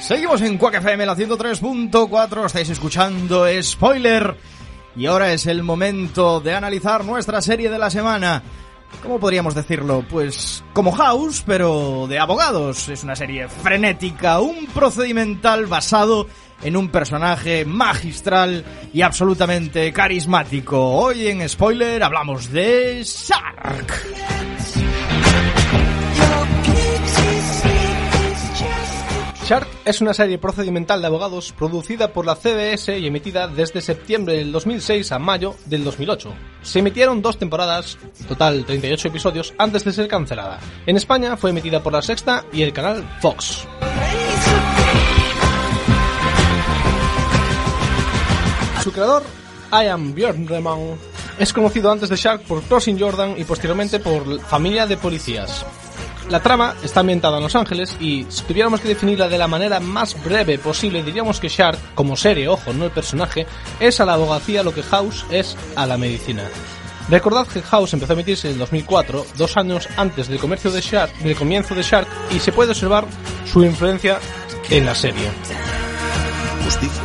Seguimos en Quack FM, la 103.4, estáis escuchando Spoiler. Y ahora es el momento de analizar nuestra serie de la semana. ¿Cómo podríamos decirlo? Pues como House, pero de abogados. Es una serie frenética, un procedimental basado en un personaje magistral y absolutamente carismático. Hoy en Spoiler hablamos de Shark. Shark es una serie procedimental de abogados producida por la CBS y emitida desde septiembre del 2006 a mayo del 2008. Se emitieron 2 temporadas, total 38 episodios, antes de ser cancelada. En España fue emitida por La Sexta y el canal Fox. Su creador, Ian Bjornman, es conocido antes de Shark por Crossing Jordan y posteriormente por Familia de Policías. La trama está ambientada en Los Ángeles y, si tuviéramos que definirla de la manera más breve posible, diríamos que Shark, como serie, ojo, no el personaje, es a la abogacía lo que House es a la medicina. Recordad que House empezó a emitirse en el 2004, 2 años antes del comienzo de Shark, y se puede observar su influencia en la serie. Justicia.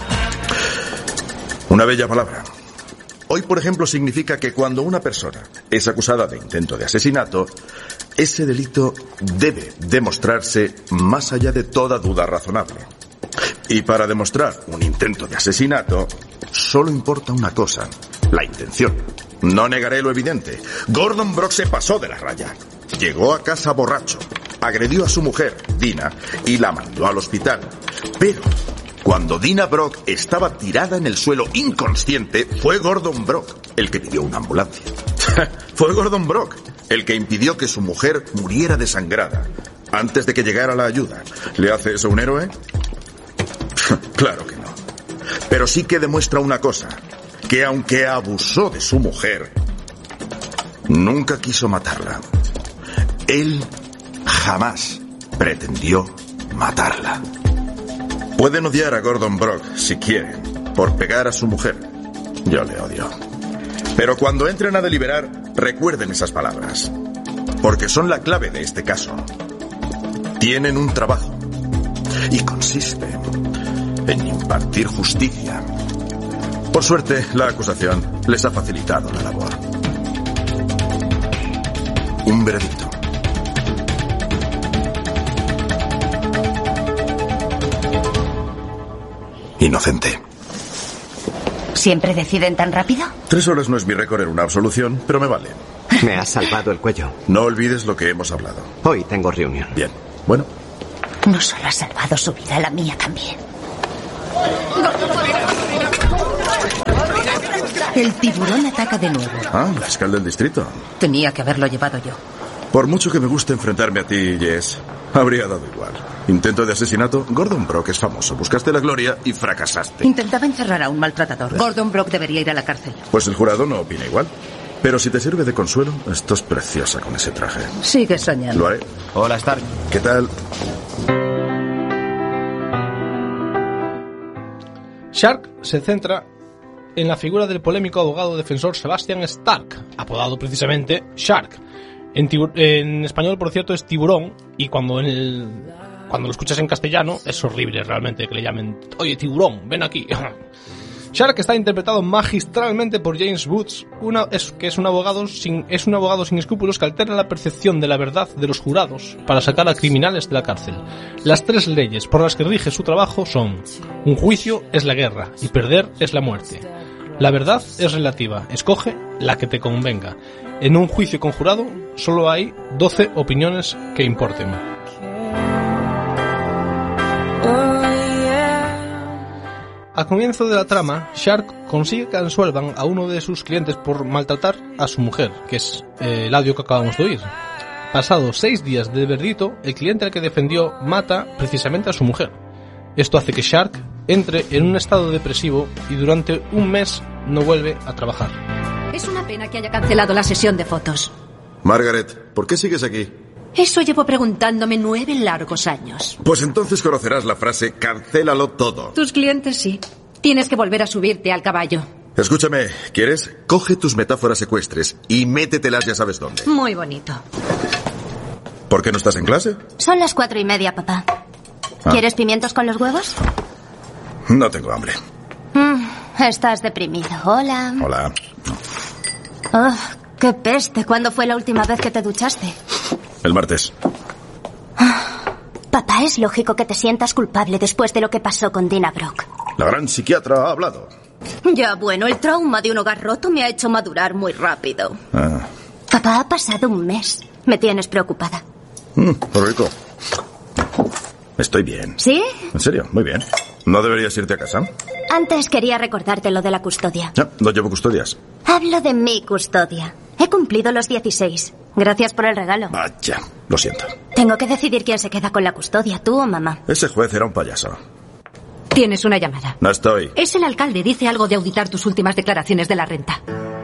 Una bella palabra. Hoy, por ejemplo, significa que cuando una persona es acusada de intento de asesinato, ese delito debe demostrarse más allá de toda duda razonable. Y para demostrar un intento de asesinato, solo importa una cosa: la intención. No negaré lo evidente. Gordon Brock se pasó de la raya. Llegó a casa borracho, agredió a su mujer, Dina, y la mandó al hospital. Pero cuando Dina Brock estaba tirada en el suelo inconsciente, fue Gordon Brock el que pidió una ambulancia. Fue Gordon Brock el que impidió que su mujer muriera desangrada antes de que llegara la ayuda. ¿Le hace eso un héroe? Claro que no. Pero sí que demuestra una cosa: que aunque abusó de su mujer, nunca quiso matarla. Él jamás pretendió matarla. Pueden odiar a Gordon Brock si quieren, por pegar a su mujer. Yo le odio. Pero cuando entren a deliberar, recuerden esas palabras, porque son la clave de este caso. Tienen un trabajo, y consiste en impartir justicia. Por suerte, la acusación les ha facilitado la labor. Un veredicto. Inocente. ¿Siempre deciden tan rápido? 3 horas no es mi récord en una absolución, pero me vale. Me has salvado el cuello. No olvides lo que hemos hablado. Hoy tengo reunión. Bien, bueno. No solo has salvado su vida, la mía también. El tiburón ataca de nuevo. Ah, el fiscal del distrito. Tenía que haberlo llevado yo. Por mucho que me guste enfrentarme a ti, Jess, habría dado igual. Intento de asesinato, Gordon Brock es famoso. Buscaste la gloria y fracasaste. Intentaba encerrar a un maltratador. Gordon Brock debería ir a la cárcel. Pues el jurado no opina igual. Pero si te sirve de consuelo, estás preciosa con ese traje. Sigue soñando. Lo haré. Hola, Stark. ¿Qué tal? Shark se centra en la figura del polémico abogado defensor Sebastian Stark, apodado precisamente Shark. En español, por cierto, es tiburón, y cuando lo escuchas en castellano es horrible realmente que le llamen: oye, tiburón, ven aquí. Shark está interpretado magistralmente por James Woods, que es un abogado sin escrúpulos que altera la percepción de la verdad de los jurados para sacar a criminales de la cárcel. Las 3 leyes por las que rige su trabajo son: un juicio es la guerra y perder es la muerte. La verdad es relativa, escoge la que te convenga. En un juicio con jurado solo hay 12 opiniones que importen. Al comienzo de la trama, Shark consigue que absuelvan a uno de sus clientes por maltratar a su mujer, que es el audio que acabamos de oír. Pasados 6 días del veredicto, el cliente al que defendió mata precisamente a su mujer. Esto hace que Shark entre en un estado depresivo y durante un mes no vuelve a trabajar. Es una pena que haya cancelado la sesión de fotos. Margaret, ¿por qué sigues aquí? Eso llevo preguntándome 9 largos años. Pues entonces conocerás la frase: cancélalo todo. Tus clientes sí. Tienes que volver a subirte al caballo. Escúchame, ¿quieres? Coge tus metáforas ecuestres y métetelas ya sabes dónde. Muy bonito. ¿Por qué no estás en clase? Son las 4:30, papá. ¿Quieres pimientos con los huevos? No tengo hambre. Estás deprimido. Hola. Hola. Oh, qué peste. ¿Cuándo fue la última vez que te duchaste? El martes. Papá, es lógico que te sientas culpable después de lo que pasó con Dina Brock. La gran psiquiatra ha hablado. Ya, bueno, el trauma de un hogar roto me ha hecho madurar muy rápido. Ah. Papá, ha pasado un mes. Me tienes preocupada. Rico. Estoy bien. ¿Sí? En serio, muy bien. ¿No deberías irte a casa? Antes quería recordarte lo de la custodia. No llevo custodias. Hablo de mi custodia. He cumplido los 16. Gracias por el regalo. Vaya, lo siento. Tengo que decidir quién se queda con la custodia, tú o mamá. Ese juez era un payaso. Tienes una llamada. No estoy. Es el alcalde. Dice algo de auditar tus últimas declaraciones de la renta.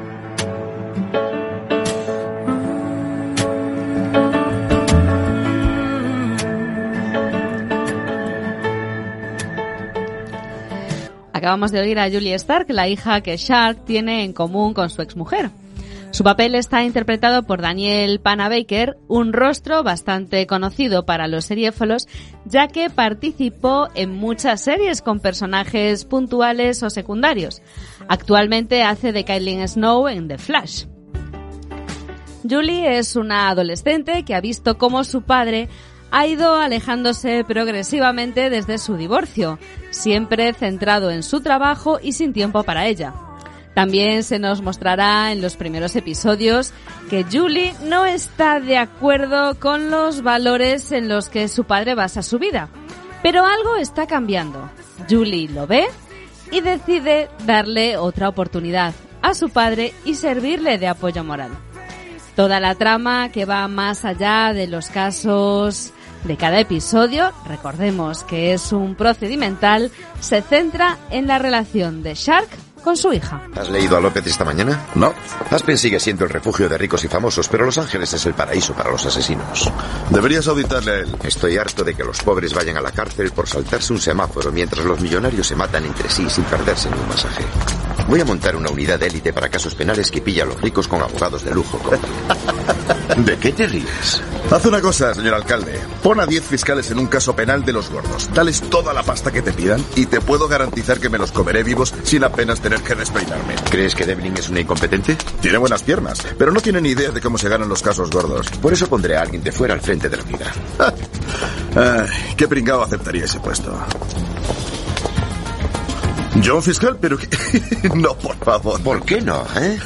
Acabamos de oír a Julie Stark, la hija que Shark tiene en común con su exmujer. Su papel está interpretado por Daniel Panabaker, un rostro bastante conocido para los seriéfilos, ya que participó en muchas series con personajes puntuales o secundarios. Actualmente hace de Caitlin Snow en The Flash. Julie es una adolescente que ha visto cómo su padre ha ido alejándose progresivamente desde su divorcio, siempre centrado en su trabajo y sin tiempo para ella. También se nos mostrará en los primeros episodios que Julie no está de acuerdo con los valores en los que su padre basa su vida. Pero algo está cambiando. Julie lo ve y decide darle otra oportunidad a su padre y servirle de apoyo moral. Toda la trama que va más allá de los casos de cada episodio, recordemos que es un procedimental, se centra en la relación de Shark con su hija. ¿Has leído a López esta mañana? No. Aspen sigue siendo el refugio de ricos y famosos, pero Los Ángeles es el paraíso para los asesinos. Deberías auditarle a él. Estoy harto de que los pobres vayan a la cárcel por saltarse un semáforo mientras los millonarios se matan entre sí sin perderse ni un masaje. Voy a montar una unidad de élite para casos penales que pilla a los ricos con abogados de lujo. ¿De qué te ríes? Haz una cosa, señor alcalde. Pon a 10 fiscales en un caso penal de los gordos. Dales toda la pasta que te pidan y te puedo garantizar que me los comeré vivos sin apenas tener que despeinarme. ¿Crees que Devlin es una incompetente? Tiene buenas piernas, pero no tiene ni idea de cómo se ganan los casos gordos. Por eso pondré a alguien de fuera al frente de la unidad. Ay, qué pringao aceptaría ese puesto. ¿Yo, fiscal? Pero no, por favor. ¿Por qué no, eh?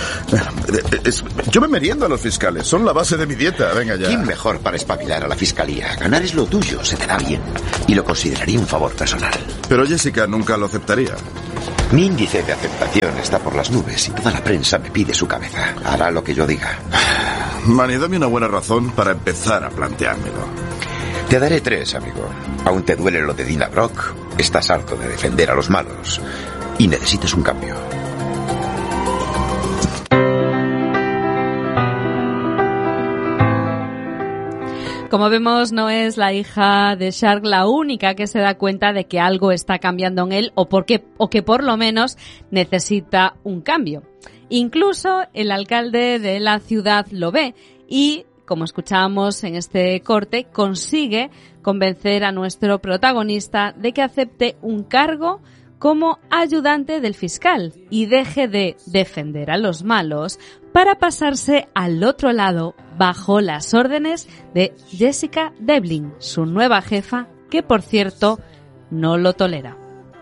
Yo me meriendo a los fiscales. Son la base de mi dieta. Venga ya. ¿Quién mejor para espabilar a la fiscalía? Ganar es lo tuyo, se te da bien. Y lo consideraría un favor personal. Pero Jessica nunca lo aceptaría. Mi índice de aceptación está por las nubes y toda la prensa me pide su cabeza. Hará lo que yo diga. Manny, dame una buena razón para empezar a planteármelo. Te daré 3, amigo. Aún te duele lo de Dina Brock. Estás harto de defender a los malos. Y necesitas un cambio. Como vemos, no es la hija de Shark la única que se da cuenta de que algo está cambiando en él o que por lo menos necesita un cambio. Incluso el alcalde de la ciudad lo ve y, como escuchábamos en este corte, consigue convencer a nuestro protagonista de que acepte un cargo como ayudante del fiscal y deje de defender a los malos para pasarse al otro lado bajo las órdenes de Jessica Devlin, su nueva jefa, que por cierto no lo tolera.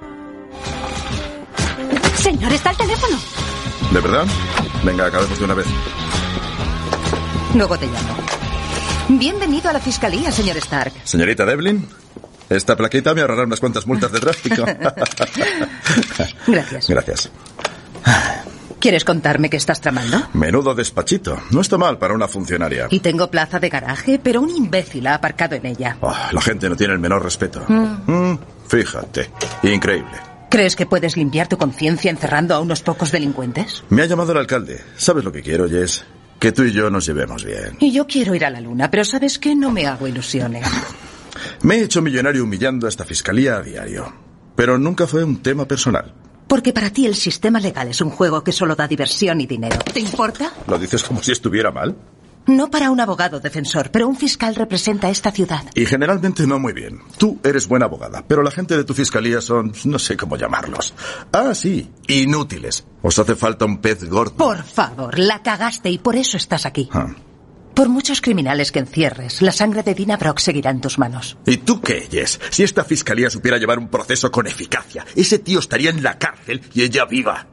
Señor, está el teléfono. ¿De verdad? Venga, acabemos de una vez. Luego te llamo. Bienvenido a la fiscalía, señor Stark. Señorita Devlin, esta plaquita me ahorrará unas cuantas multas de tráfico. Gracias. Gracias. ¿Quieres contarme qué estás tramando? Menudo despachito. No está mal para una funcionaria. Y tengo plaza de garaje, pero un imbécil ha aparcado en ella. Oh, la gente no tiene el menor respeto. Fíjate. Increíble. ¿Crees que puedes limpiar tu conciencia encerrando a unos pocos delincuentes? Me ha llamado el alcalde. ¿Sabes lo que quiero, Jess? Que tú y yo nos llevemos bien. Y yo quiero ir a la luna, pero ¿sabes qué? No me hago ilusiones. Me he hecho millonario humillando a esta fiscalía a diario. Pero nunca fue un tema personal. Porque para ti el sistema legal es un juego que solo da diversión y dinero. ¿Te importa? ¿Lo dices como si estuviera mal? No para un abogado defensor, pero un fiscal representa esta ciudad. Y generalmente no muy bien. Tú eres buena abogada, pero la gente de tu fiscalía son, no sé cómo llamarlos. Ah, sí, inútiles. Os hace falta un pez gordo. Por favor, la cagaste y por eso estás aquí. Por muchos criminales que encierres, la sangre de Dina Brock seguirá en tus manos. ¿Y tú qué, Jess? Si esta fiscalía supiera llevar un proceso con eficacia, ese tío estaría en la cárcel y ella viva.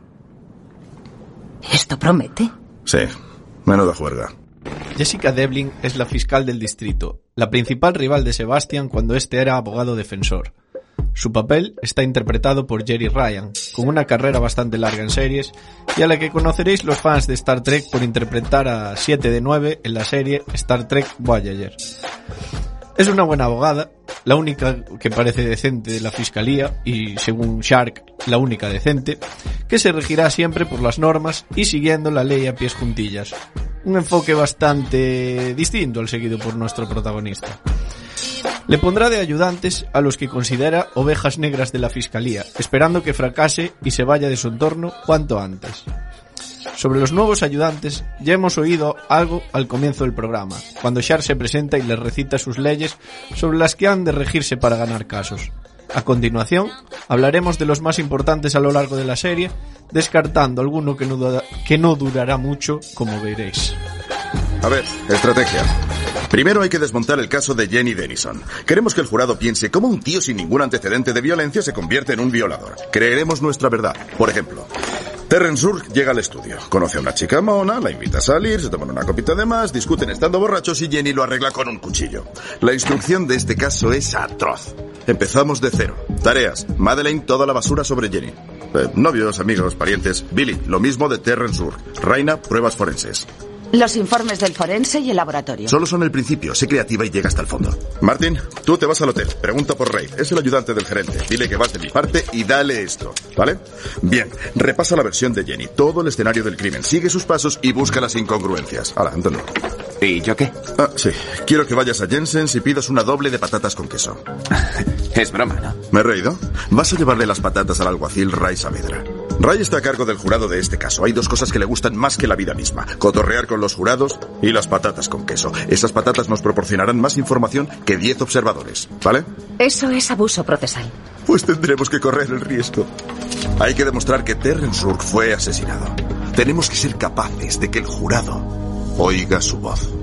¿Esto promete? Sí, menuda juerga. Jessica Devlin es la fiscal del distrito, la principal rival de Sebastian cuando este era abogado defensor. Su papel está interpretado por Jeri Ryan, con una carrera bastante larga en series, y a la que conoceréis los fans de Star Trek por interpretar a 7 de 9 en la serie Star Trek Voyager. Es una buena abogada, la única que parece decente de la fiscalía, y según Shark, la única decente, que se regirá siempre por las normas y siguiendo la ley a pies juntillas. Un enfoque bastante distinto al seguido por nuestro protagonista. Le pondrá de ayudantes a los que considera ovejas negras de la fiscalía, esperando que fracase y se vaya de su entorno cuanto antes. Sobre los nuevos ayudantes ya hemos oído algo al comienzo del programa, cuando Shark se presenta y les recita sus leyes sobre las que han de regirse para ganar casos. A continuación, hablaremos de los más importantes a lo largo de la serie, descartando alguno que no durará mucho, como veréis. A ver, estrategia. Primero hay que desmontar el caso de Jenny Denison. Queremos que el jurado piense cómo un tío sin ningún antecedente de violencia se convierte en un violador. Creeremos nuestra verdad. Por ejemplo, Terrence Rourke llega al estudio, conoce a una chica mona, la invita a salir, se toman una copita de más, discuten estando borrachos y Jenny lo arregla con un cuchillo. La instrucción de este caso es atroz. Empezamos de cero. Tareas: Madeleine, toda la basura sobre Jenny. Novios, amigos, parientes. Billy, lo mismo de Terrence Rourke. Raina, pruebas forenses. Los informes del forense y el laboratorio. Solo son el principio. Sé creativa y llega hasta el fondo. Martin, tú te vas al hotel. Pregunta por Ray. Es el ayudante del gerente. Dile que vas de mi parte y dale esto. ¿Vale? Bien. Repasa la versión de Jenny. Todo el escenario del crimen. Sigue sus pasos y busca las incongruencias. Hala, Antonio. ¿Y yo qué? Ah, sí. Quiero que vayas a Jensen's y pidas una doble de patatas con queso. Es broma, ¿no? ¿Me he reído? Vas a llevarle las patatas al alguacil Ray Saavedra. Ray está a cargo del jurado de este caso. Hay dos cosas que le gustan más que la vida misma: cotorrear con los jurados y las patatas con queso. Esas patatas nos proporcionarán más información que 10 observadores, ¿vale? Eso es abuso procesal. Pues tendremos que correr el riesgo. Hay que demostrar que Terrence Rourke fue asesinado. Tenemos que ser capaces de que el jurado oiga su voz.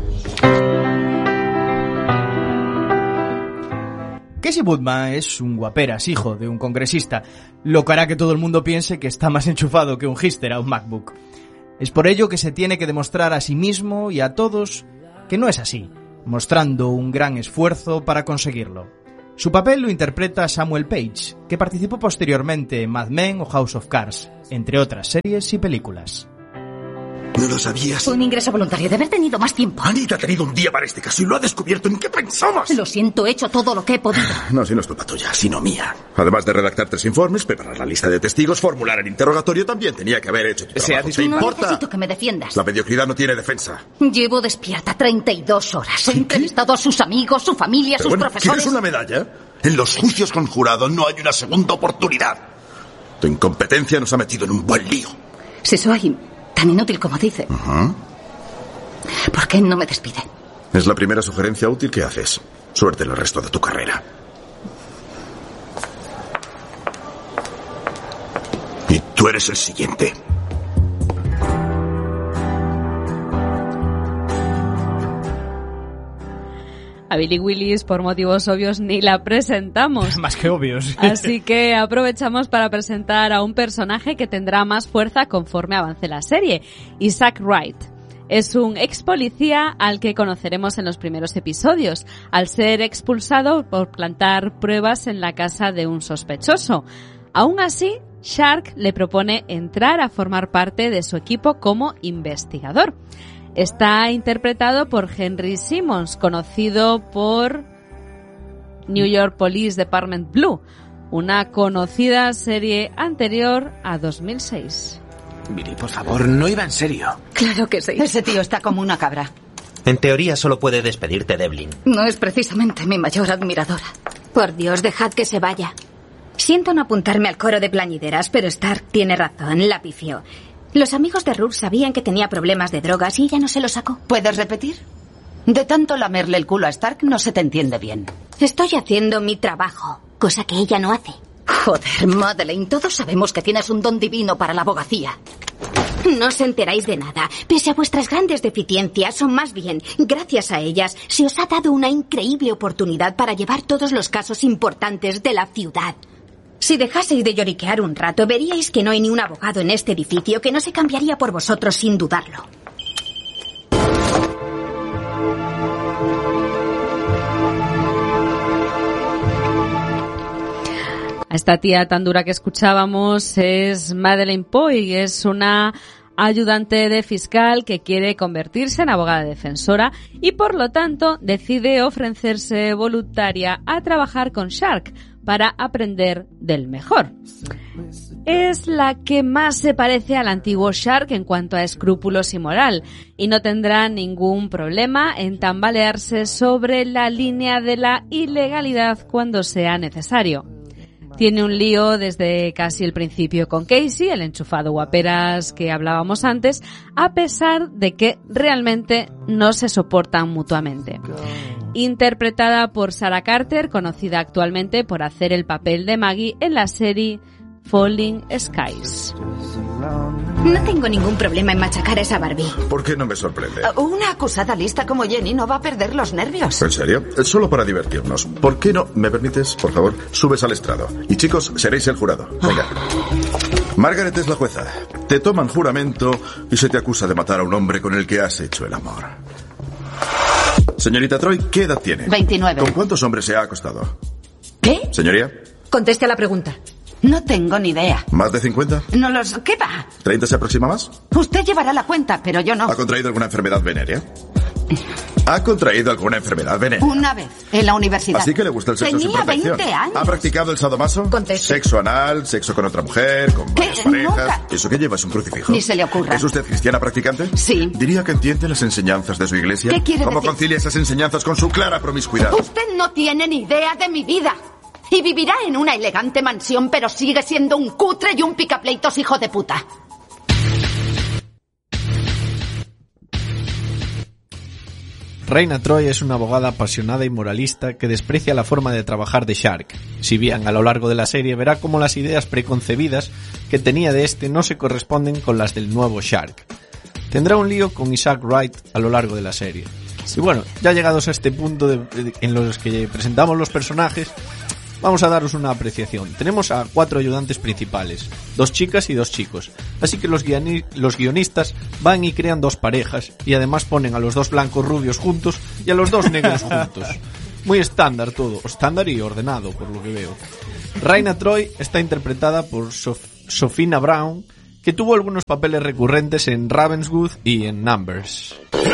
Casey Woodman es un guaperas, hijo de un congresista, lo que hará que todo el mundo piense que está más enchufado que un hipster a un MacBook. Es por ello que se tiene que demostrar a sí mismo y a todos que no es así, mostrando un gran esfuerzo para conseguirlo. Su papel lo interpreta Samuel Page, que participó posteriormente en Mad Men o House of Cards, entre otras series y películas. ¿No lo sabías? Fue un ingreso voluntario de haber tenido más tiempo. Anita ha tenido un día para este caso y lo ha descubierto. ¿En qué pensamos? Lo siento, he hecho todo lo que he podido. No, si no es culpa tuya, sino mía. Además de redactar 3 informes, preparar la lista de testigos, formular el interrogatorio, también tenía que haber hecho tu trabajo. ¿Te importa? No necesito que me defiendas. La mediocridad no tiene defensa. Llevo despierta 32 horas. He entrevistado a sus amigos, su familia, sus profesores. ¿Quieres una medalla? En los juicios con jurado no hay una segunda oportunidad. Tu incompetencia nos ha metido en un buen lío. Si soy tan inútil como dice, ¿por qué no me despide? Es la primera sugerencia útil que haces. Suerte en el resto de tu carrera. Y tú eres el siguiente. A Billie Willis, por motivos obvios, ni la presentamos. Más que obvios. Así que aprovechamos para presentar a un personaje que tendrá más fuerza conforme avance la serie, Isaac Wright. Es un ex policía al que conoceremos en los primeros episodios, al ser expulsado por plantar pruebas en la casa de un sospechoso. Aún así, Shark le propone entrar a formar parte de su equipo como investigador. Está interpretado por Henry Simmons, conocido por New York Police Department Blue, una conocida serie anterior a 2006. Billy, por favor, no iba en serio. Claro que sí. Ese tío está como una cabra. En teoría solo puede despedirte Devlin. No es precisamente mi mayor admiradora. Por Dios, dejad que se vaya. Siento no apuntarme al coro de plañideras, pero Stark tiene razón, la pifió. Los amigos de Rourke sabían que tenía problemas de drogas y ella no se los sacó. ¿Puedes repetir? De tanto lamerle el culo a Stark no se te entiende bien. Estoy haciendo mi trabajo, cosa que ella no hace. Joder, Madeleine, todos sabemos que tienes un don divino para la abogacía. No os enteráis de nada. Pese a vuestras grandes deficiencias, o más bien, gracias a ellas, se os ha dado una increíble oportunidad para llevar todos los casos importantes de la ciudad. Si dejaseis de lloriquear un rato, veríais que no hay ni un abogado en este edificio que no se cambiaría por vosotros sin dudarlo. Esta tía tan dura que escuchábamos es Madeleine Poy, es una ayudante de fiscal que quiere convertirse en abogada defensora y por lo tanto decide ofrecerse voluntaria a trabajar con Shark para aprender del mejor. Es la que más se parece al antiguo Shark en cuanto a escrúpulos y moral, y no tendrá ningún problema en tambalearse sobre la línea de la ilegalidad cuando sea necesario. Tiene un lío desde casi el principio con Casey, el enchufado guaperas que hablábamos antes, a pesar de que realmente no se soportan mutuamente. Interpretada por Sarah Carter, conocida actualmente por hacer el papel de Maggie en la serie Falling Skies. No tengo ningún problema en machacar a esa Barbie. ¿Por qué no me sorprende? Una acusada lista como Jenny no va a perder los nervios. ¿En serio? Solo para divertirnos. ¿Por qué no? ¿Me permites, por favor? Subes al estrado. Y chicos, seréis el jurado. Venga. Margaret es la jueza. Te toman juramento y se te acusa de matar a un hombre con el que has hecho el amor. Señorita Troy, ¿qué edad tiene? 29. ¿Con cuántos hombres se ha acostado? ¿Qué? Señoría. Conteste a la pregunta. No tengo ni idea. ¿Más de 50? No los... ¿Qué va? ¿30 se aproxima más? Usted llevará la cuenta, pero yo no. ¿Ha contraído alguna enfermedad venérea? ¿Ha contraído alguna enfermedad venérea? Una vez, en la universidad. Así que le gusta el sexo sin Tenía protección. 20 años. ¿Ha practicado el sadomaso? Conteste. Sexo anal, sexo con otra mujer, con varias parejas. Nunca. ¿Eso que lleva es un crucifijo? Ni se le ocurra. ¿Es usted cristiana practicante? Sí. ¿Diría que entiende las enseñanzas de su iglesia? ¿Qué quiere ¿Cómo decir? concilia esas enseñanzas con su clara promiscuidad? Usted no tiene ni idea de mi vida. Y vivirá en una elegante mansión, pero sigue siendo un cutre y un picapleitos hijo de puta. Raina Troy es una abogada apasionada y moralista que desprecia la forma de trabajar de Shark. Si bien a lo largo de la serie verá cómo las ideas preconcebidas que tenía de este no se corresponden con las del nuevo Shark. Tendrá un lío con Isaac Wright a lo largo de la serie. Y bueno, ya llegados a este punto en los que presentamos los personajes, vamos a daros una apreciación. Tenemos a 4 ayudantes principales, 2 chicas y 2 chicos. Así que los guionistas van y crean 2 parejas y además ponen a los 2 blancos rubios juntos y a los 2 negros juntos. Muy estándar todo, estándar y ordenado por lo que veo. Raina Troy está interpretada por Sofina Brown, que tuvo algunos papeles recurrentes en Ravenswood y en Numbers.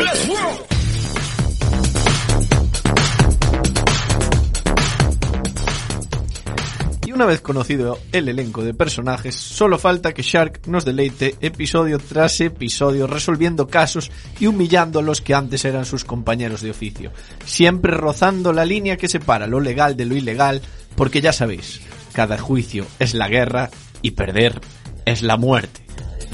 Una vez conocido el elenco de personajes, solo falta que Shark nos deleite episodio tras episodio resolviendo casos y humillando a los que antes eran sus compañeros de oficio, siempre rozando la línea que separa lo legal de lo ilegal, porque ya sabéis, cada juicio es la guerra y perder es la muerte.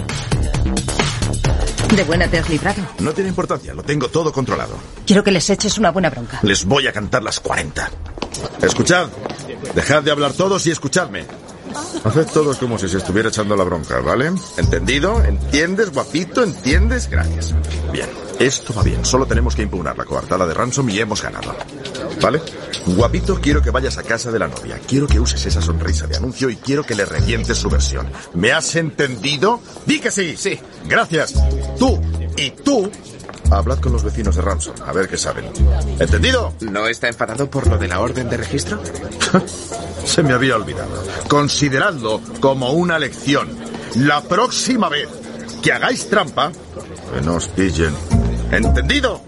¿De buena te has librado? No tiene importancia, lo tengo todo controlado. Quiero que les eches una buena bronca. Les voy a cantar las 40. Escuchad, dejad de hablar todos y escuchadme. Haced todos como si se estuviera echando la bronca, ¿vale? ¿Entendido? ¿Entiendes, guapito? ¿Entiendes? Gracias. Bien, esto va bien. Solo tenemos que impugnar la coartada de Ransom y hemos ganado. ¿Vale? Guapito, quiero que vayas a casa de la novia. Quiero que uses esa sonrisa de anuncio y quiero que le revientes su versión. ¿Me has entendido? ¡Di que sí! Sí. Gracias. Tú y tú... Hablad con los vecinos de Ransom, a ver qué saben. ¿Entendido? ¿No está enfadado por lo de la orden de registro? Se me había olvidado. Consideradlo como una lección. La próxima vez que hagáis trampa, que no os pillen. ¿Entendido?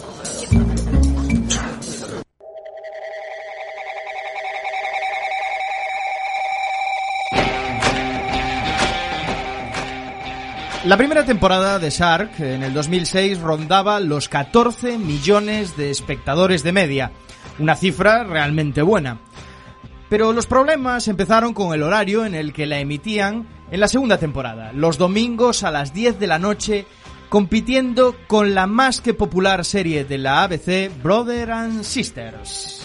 La primera temporada de Shark en el 2006 rondaba los 14 millones de espectadores de media, una cifra realmente buena. Pero los problemas empezaron con el horario en el que la emitían en la segunda temporada, los domingos a las 10 de la noche, compitiendo con la más que popular serie de la ABC, Brother and Sisters.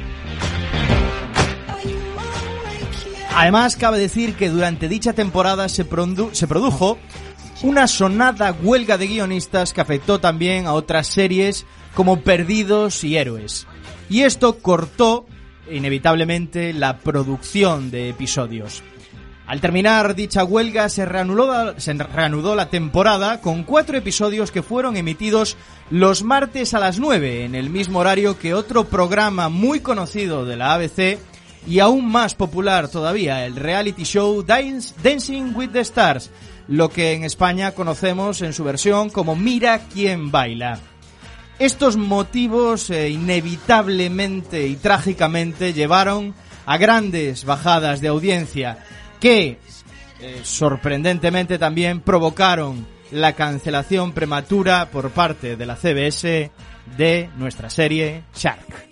Además, cabe decir que durante dicha temporada se produjo una sonada huelga de guionistas que afectó también a otras series como Perdidos y Héroes. Y esto cortó inevitablemente la producción de episodios. Al terminar dicha huelga se reanudó la temporada con 4 episodios que fueron emitidos los martes a las 9 en el mismo horario que otro programa muy conocido de la ABC y aún más popular todavía, el reality show Dancing with the Stars, lo que en España conocemos en su versión como Mira quién baila. Estos motivos inevitablemente y trágicamente llevaron a grandes bajadas de audiencia que, sorprendentemente también, provocaron la cancelación prematura por parte de la CBS de nuestra serie Shark.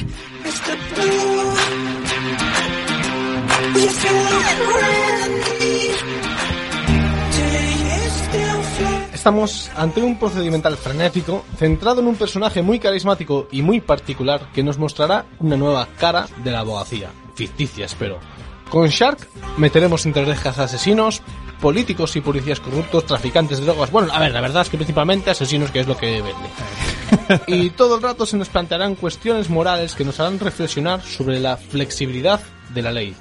Estamos ante un procedimental frenético centrado en un personaje muy carismático y muy particular que nos mostrará una nueva cara de la abogacía, ficticia espero. Con Shark meteremos entre rejas asesinos, políticos y policías corruptos, traficantes de drogas. Bueno, a ver, la verdad es que principalmente asesinos, que es lo que vende. Y todo el rato se nos plantearán cuestiones morales que nos harán reflexionar sobre la flexibilidad de la ley.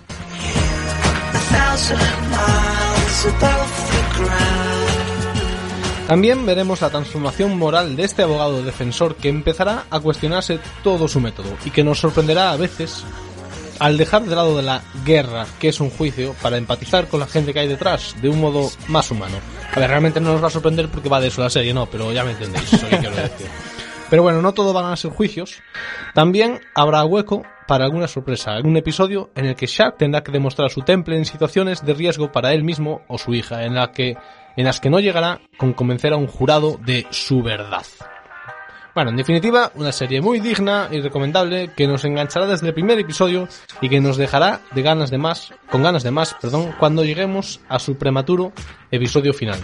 También veremos la transformación moral de este abogado defensor que empezará a cuestionarse todo su método y que nos sorprenderá a veces al dejar de lado de la guerra, que es un juicio, para empatizar con la gente que hay detrás de un modo más humano. A ver, realmente no nos va a sorprender porque va de eso la serie, no, pero ya me entendéis eso que quiero decir. Pero bueno, no todo van a ser juicios. También habrá hueco para alguna sorpresa, algún episodio en el que Shark tendrá que demostrar su temple en situaciones de riesgo para él mismo o su hija, en las que no llegará con convencer a un jurado de su verdad. Bueno, en definitiva, una serie muy digna y recomendable que nos enganchará desde el primer episodio y que nos dejará con ganas de más, cuando lleguemos a su prematuro episodio final.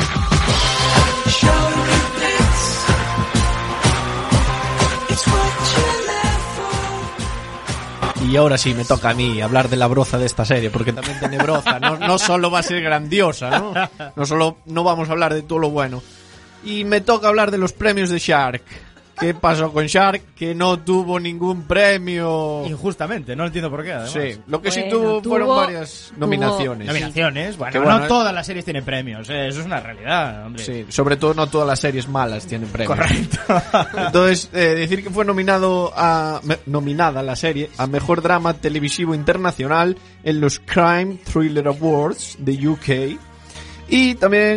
Y ahora sí, me toca a mí hablar de la broza de esta serie, porque también tiene broza, no solo va a ser grandiosa, no vamos a hablar de todo lo bueno. Y me toca hablar de los premios de Shark. ¿Qué pasó con Shark? Que no tuvo ningún premio. Injustamente, no entiendo por qué, además. Sí, lo que sí tuvo fueron varias nominaciones. Nominaciones, bueno, no todas las series tienen premios, eso es una realidad, hombre. Sí, sobre todo no todas las series malas tienen premios. Correcto. Entonces, decir que fue nominada la serie a Mejor Drama Televisivo Internacional en los Crime Thriller Awards de UK. Y también